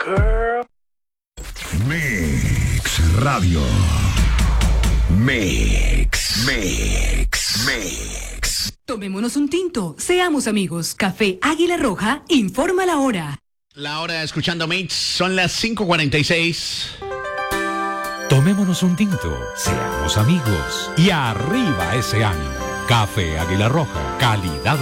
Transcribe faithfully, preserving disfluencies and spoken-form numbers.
girl. Mix Radio. Mix, Mix, Mix. Tomémonos un tinto, seamos amigos. Café Águila Roja informa la hora. La hora escuchando Mix son las cinco cuarenta y seis. Tomémonos un tinto, seamos amigos y arriba ese ánimo. Café Águila Roja, calidad